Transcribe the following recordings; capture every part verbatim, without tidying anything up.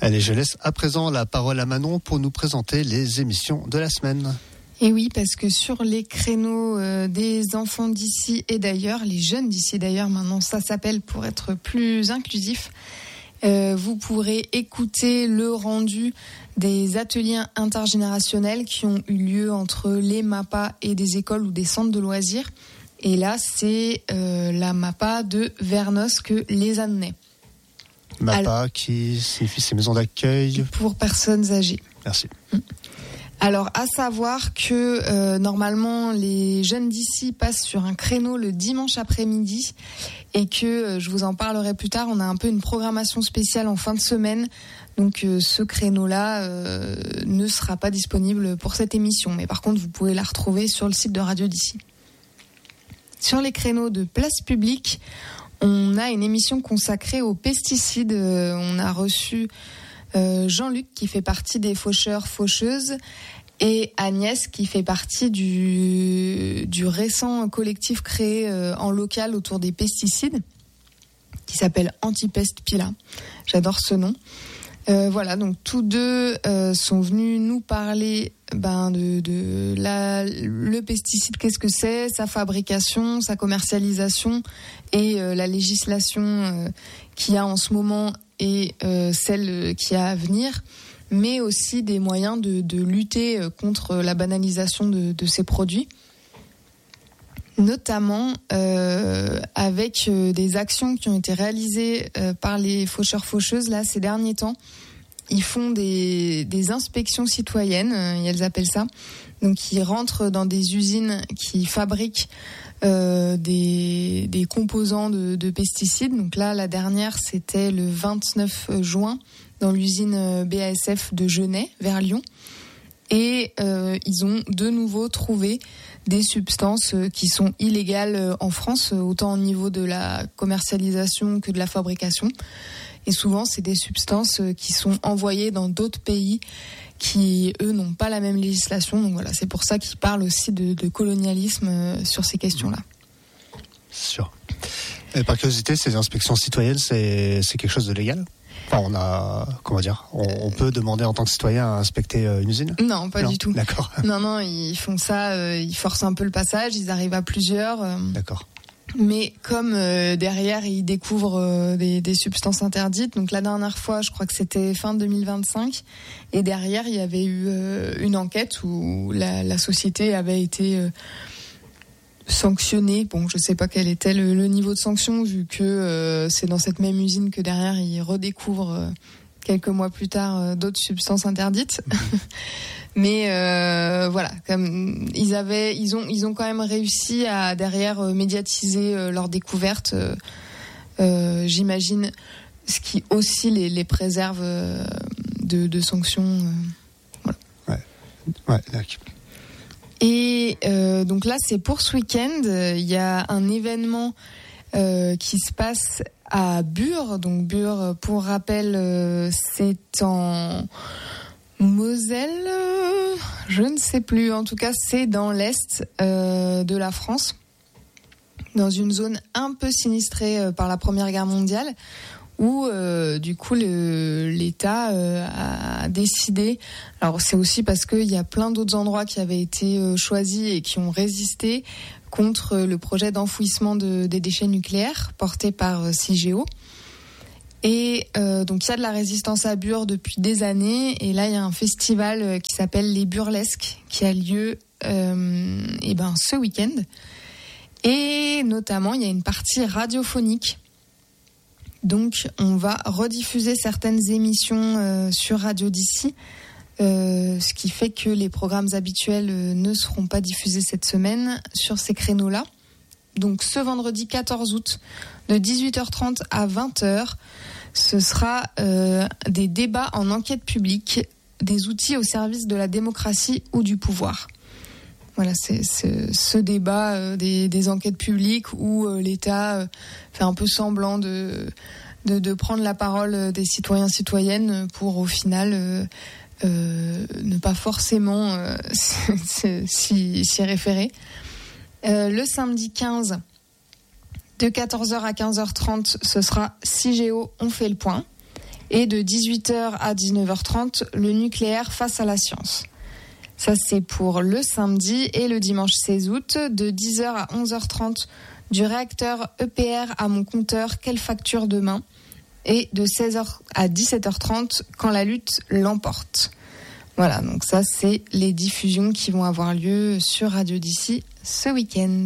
Allez, je laisse à présent la parole à Manon pour nous présenter les émissions de la semaine. Et oui, parce que sur les créneaux euh, des enfants d'ici et d'ailleurs, les jeunes d'ici et d'ailleurs, maintenant ça s'appelle pour être plus inclusif, euh, vous pourrez écouter le rendu des ateliers intergénérationnels qui ont eu lieu entre les MAPA et des écoles ou des centres de loisirs. Et là, c'est euh, la MAPA de Vernos que les Annonais. MAPA Alors, qui signifie ces maisons d'accueil pour personnes âgées. Merci. Alors, à savoir que euh, normalement, les jeunes d'ici passent sur un créneau le dimanche après-midi et que, euh, je vous en parlerai plus tard, on a un peu une programmation spéciale en fin de semaine. Donc, euh, ce créneau-là euh, ne sera pas disponible pour cette émission. Mais par contre, vous pouvez la retrouver sur le site de Radio d'ici. Sur les créneaux de place publique, on a une émission consacrée aux pesticides. Euh, on a reçu euh, Jean-Luc qui fait partie des faucheurs faucheuses et Agnès qui fait partie du, du récent collectif créé euh, en local autour des pesticides qui s'appelle Antipest Pila. J'adore ce nom. Euh, voilà, donc tous deux euh, sont venus nous parler ben, de, de la, le pesticide, qu'est-ce que c'est, sa fabrication, sa commercialisation et euh, la législation euh, qu'il y a en ce moment et euh, celle qu'il y a à venir, mais aussi des moyens de, de lutter contre la banalisation de, de ces produits, notamment euh, avec euh, des actions qui ont été réalisées euh, par les faucheurs-faucheuses là ces derniers temps. Ils font des, des inspections citoyennes, euh, elles appellent ça. Donc ils rentrent dans des usines qui fabriquent euh, des, des composants de, de pesticides. Donc là, la dernière, c'était le vingt-neuf juin dans l'usine B A S F de Genève, vers Lyon. Et euh, ils ont de nouveau trouvé des substances qui sont illégales en France, autant au niveau de la commercialisation que de la fabrication. Et souvent, c'est des substances qui sont envoyées dans d'autres pays qui, eux, n'ont pas la même législation. Donc voilà, c'est pour ça qu'ils parlent aussi de, de colonialisme sur ces questions-là. C'est sûr. Et par curiosité, ces inspections citoyennes, c'est, c'est quelque chose de légal ? Enfin, on a, comment dire, on, on peut demander en tant que citoyen à inspecter une usine ? Non, pas non, du tout. D'accord. Non, non, ils font ça, euh, ils forcent un peu le passage, ils arrivent à plusieurs. Euh, D'accord. Mais comme euh, derrière, ils découvrent euh, des, des substances interdites. Donc la dernière fois, je crois que c'était fin deux mille vingt-cinq. Et derrière, il y avait eu euh, une enquête où la, la société avait été euh, sanctionnée. Bon, je sais pas quel était le, le niveau de sanction, vu que euh, c'est dans cette même usine que derrière, ils redécouvrent euh, quelques mois plus tard euh, d'autres substances interdites. Mmh. Mais euh, voilà, comme ils avaient, ils ont, ils ont quand même réussi à derrière euh, médiatiser euh, leur découverte. Euh, euh, j'imagine, ce qui aussi les, les préserve euh, de, de sanctions. Euh, voilà. Ouais, ouais, d'accord. Et euh, donc là, c'est pour ce week-end. Il y a un événement euh, qui se passe à Bure. Donc Bure, pour rappel, euh, c'est en Moselle, je ne sais plus. En tout cas, c'est dans l'est euh, de la France, dans une zone un peu sinistrée euh, par la Première Guerre mondiale, où euh, du coup le, l'État euh, a décidé. Alors c'est aussi parce qu'il y a plein d'autres endroits qui avaient été euh, choisis et qui ont résisté contre le projet d'enfouissement de, des déchets nucléaires porté par euh, Cigéo. Et euh, donc il y a de la résistance à Bure depuis des années, et là il y a un festival qui s'appelle les Burlesques qui a lieu euh, et ben ce week-end. Et notamment il y a une partie radiophonique. Donc on va rediffuser certaines émissions euh, sur Radio d'ici, euh, ce qui fait que les programmes habituels euh, ne seront pas diffusés cette semaine sur ces créneaux-là. Donc ce vendredi quatorze août, de dix-huit heures trente à vingt heures, ce sera euh, des débats en enquête publique, des outils au service de la démocratie ou du pouvoir. Voilà, c'est, c'est ce débat euh, des, des enquêtes publiques où euh, l'État euh, fait un peu semblant de, de, de prendre la parole des citoyens citoyennes pour au final euh, euh, ne pas forcément euh, s'y, s'y référer. Euh, le samedi quinze, de quatorze heures à quinze heures trente, ce sera Cigéo, on fait le point. Et de dix-huit heures à dix-neuf heures trente, le nucléaire face à la science. Ça, c'est pour le samedi. Et le dimanche seize août, de dix heures à onze heures trente, du réacteur E P R à mon compteur, quelle facture demain? Et de seize heures à dix-sept heures trente, quand la lutte l'emporte. Voilà, donc ça, c'est les diffusions qui vont avoir lieu sur Radio d'ici ce week-end.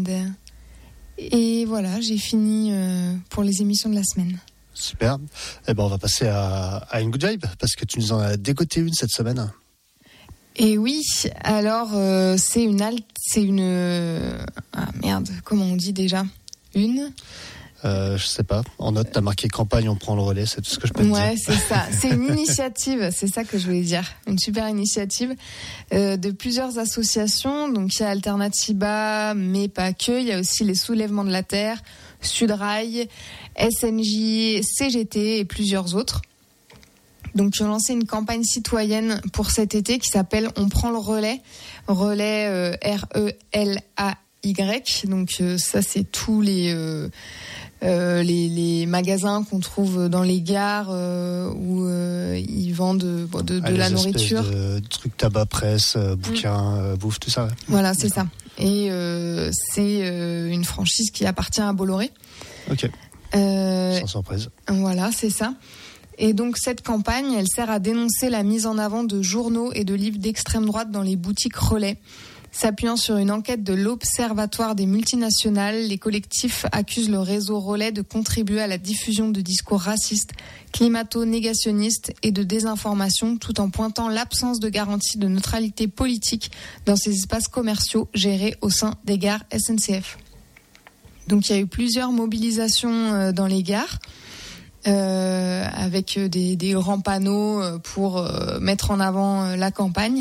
Et voilà, j'ai fini euh, pour les émissions de la semaine. Super. Eh ben, on va passer à, à une good vibe, parce que tu nous en as dégoté une cette semaine. Et oui, alors euh, c'est une alt, c'est une euh, ah merde, comment on dit déjà? Une Euh, je sais pas. En note, t'as marqué campagne, on prend le relais, c'est tout ce que je peux te Ouais, dire. c'est ça. C'est une initiative, c'est ça que je voulais dire. Une super initiative euh, de plusieurs associations. Donc il y a Alternatiba, mais pas que. Il y a aussi les Soulèvements de la Terre, Sudrail, S N J, C G T et plusieurs autres. Donc ils ont lancé une campagne citoyenne pour cet été qui s'appelle On prend le relais. Relais euh, R E L A Y. Donc euh, ça c'est tous les euh, Euh, les, les magasins qu'on trouve dans les gares euh, où euh, ils vendent bon, de, de ah, la nourriture, de, de trucs tabac, presse, euh, bouquins, mmh. euh, bouffe, tout ça. Ouais. Voilà, c'est D'accord. ça. Et euh, c'est euh, une franchise qui appartient à Bolloré. Ok. Euh, Sans surprise. Voilà, c'est ça. Et donc cette campagne, elle sert à dénoncer la mise en avant de journaux et de livres d'extrême droite dans les boutiques relais. S'appuyant sur une enquête de l'Observatoire des multinationales, les collectifs accusent le réseau Relais de contribuer à la diffusion de discours racistes, climato-négationnistes et de désinformation, tout en pointant l'absence de garantie de neutralité politique dans ces espaces commerciaux gérés au sein des gares S N C F. Donc il y a eu plusieurs mobilisations dans les gares, euh, avec des, des grands panneaux pour euh, mettre en avant la campagne.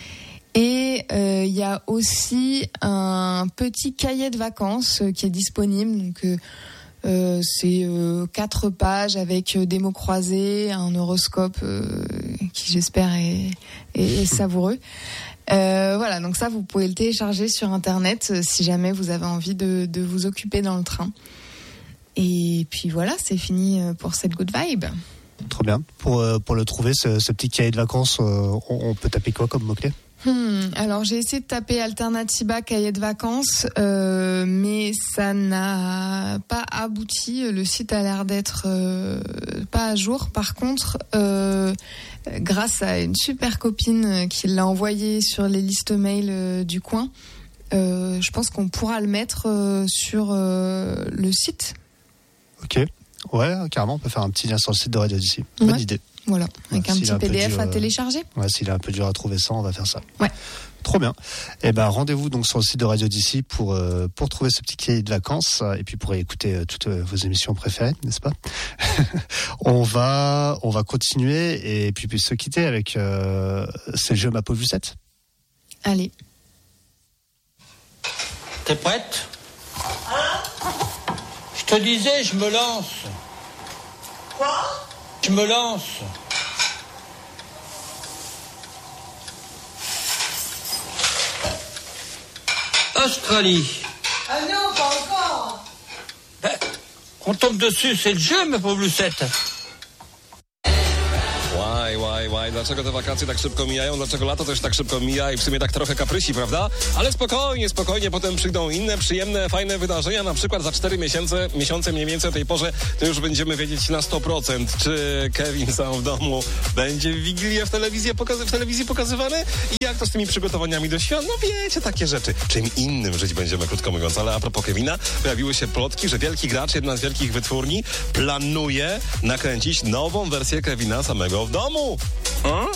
Et il euh, y a aussi un petit cahier de vacances euh, qui est disponible. Donc euh, euh, c'est euh, quatre pages avec euh, des mots croisés, un horoscope euh, qui j'espère est, est, est savoureux. Euh, voilà, donc ça vous pouvez le télécharger sur internet euh, si jamais vous avez envie de, de vous occuper dans le train. Et puis voilà, c'est fini pour cette good vibe. Trop bien. Pour euh, pour le trouver, ce, ce petit cahier de vacances, euh, on, on peut taper quoi comme mot-clé? Hmm, alors j'ai essayé de taper Alternatiba cahier de vacances, euh, mais ça n'a pas abouti. Le site a l'air d'être euh, pas à jour. Par contre, euh, grâce à une super copine qui l'a envoyé sur les listes mail euh, du coin, euh, je pense qu'on pourra le mettre euh, sur euh, le site. Ok, ouais, carrément, on peut faire un petit lien sur le site de Radio d'ici. Bonne ouais. idée. Voilà, avec ouais, un petit un P D F dur, à télécharger. Ouais, s'il est un peu dur à trouver ça, on va faire ça. Ouais. Trop bien. Et ben rendez-vous donc sur le site de Radio d'ici pour euh, pour trouver ce petit cahier de vacances et puis pour écouter euh, toutes euh, vos émissions préférées, n'est-ce pas? On va on va continuer et puis puis se quitter avec euh, c'est le jeu Ma pauvre Lucette. Allez. T'es prête? Hein? Je te disais, je me lance. Quoi? Je me lance. Australie. Ah non, pas encore. Ben, on tombe dessus, c'est le jeu, ma pauvre Lucette. Łaj, łaj, łaj, dlaczego te wakacje tak szybko mijają, dlaczego lato też tak szybko mija i w sumie tak trochę kaprysi, prawda? Ale spokojnie, spokojnie, potem przyjdą inne przyjemne, fajne wydarzenia, na przykład za cztery miesiące, miesiące mniej więcej o tej porze, to już będziemy wiedzieć na sto procent, czy Kevin sam w domu będzie w Wigilię w telewizji, pokazy- w telewizji pokazywany i jak to z tymi przygotowaniami do świąt, no wiecie, takie rzeczy. Czym innym żyć będziemy, krótko mówiąc, ale a propos Kevina, pojawiły się plotki, że wielki gracz, jedna z wielkich wytwórni, planuje nakręcić nową wersję Kevina samego w domu. Hmm?